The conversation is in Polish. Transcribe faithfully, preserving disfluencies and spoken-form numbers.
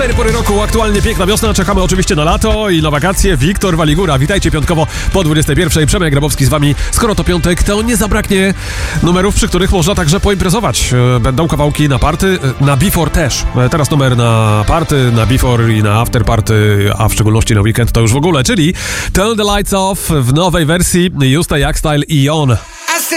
Cztery pory roku, aktualnie piękna wiosna, czekamy oczywiście na lato i na wakacje. Wiktor Waligura, witajcie piątkowo po dwudziestej pierwszej. Przemek Grabowski z wami. Skoro to piątek, to nie zabraknie numerów, przy których można także poimprezować. Będą kawałki na party, na before też. Teraz numer na party, na before i na after party, a w szczególności na weekend to już w ogóle, czyli Turn the Lights Off w nowej wersji Justa Jackstyle i On.